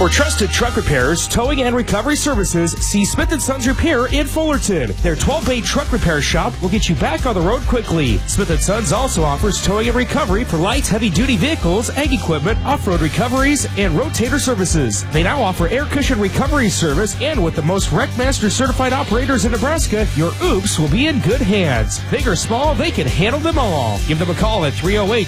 For trusted truck repairs, towing, and recovery services, see Smith & Sons Repair in Fullerton. Their 12-bay truck repair shop will get you back on the road quickly. Smith & Sons also offers towing and recovery for light, heavy-duty vehicles, ag equipment, off-road recoveries, and rotator services. They now offer air cushion recovery service, and with the most WreckMaster certified operators in Nebraska, your oops will be in good hands. Big or small, they can handle them all. Give them a call at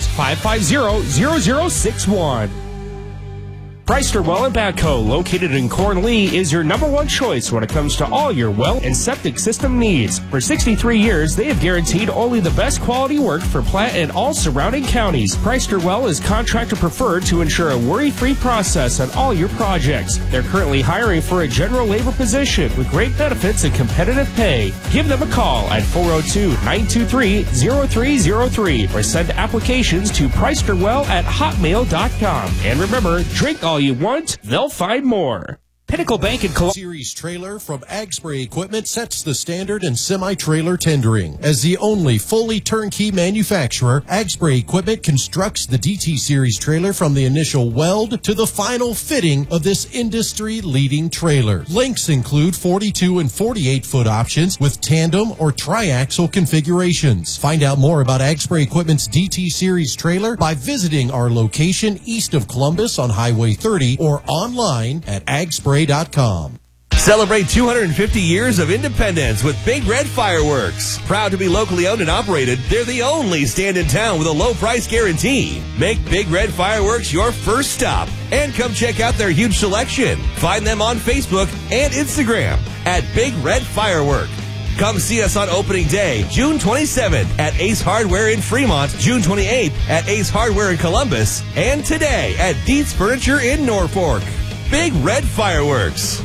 308-550-0061. Preister Well and Backhoe, located in Corn-Lee, is your number one choice when it comes to all your well and septic system needs. For 63 years, they have guaranteed only the best quality work for Platte and all surrounding counties. Preister Well is contractor preferred to ensure a worry-free process on all your projects. They're currently hiring for a general labor position with great benefits and competitive pay. Give them a call at 402-923-0303 or send applications to preisterwell@hotmail.com. And remember, drink all you want, they'll find more. Pinnacle Bank and Columbus Series trailer from Ag Spray Equipment sets the standard in semi-trailer tendering. As the only fully turnkey manufacturer, Ag Spray Equipment constructs the DT Series trailer from the initial weld to the final fitting of this industry-leading trailer. Lengths include 42 and 48-foot options with tandem or triaxle configurations. Find out more about Ag Spray Equipment's DT Series trailer by visiting our location east of Columbus on Highway 30 or online at agspray.com. Celebrate 250 years of independence with Big Red Fireworks. Proud to be locally owned and operated, they're the only stand in town with a low price guarantee. Make Big Red Fireworks your first stop and come check out their huge selection. Find them on Facebook and Instagram at Big Red Firework. Come see us on opening day, June 27th at Ace Hardware in Fremont, June 28th at Ace Hardware in Columbus, and today at Dietz Furniture in Norfolk. Big Red Fireworks.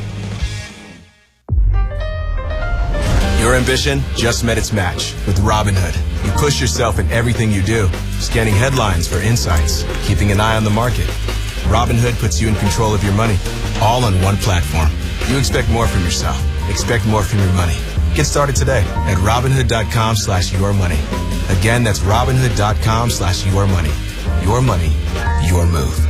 Your ambition just met its match with Robinhood. You push yourself in everything you do, scanning headlines for insights, keeping an eye on the market. Robinhood puts you in control of your money, all on one platform. You expect more from yourself. Expect more from your money. Get started today at Robinhood.com/yourmoney. Again, that's Robinhood.com/yourmoney. Your money, your move.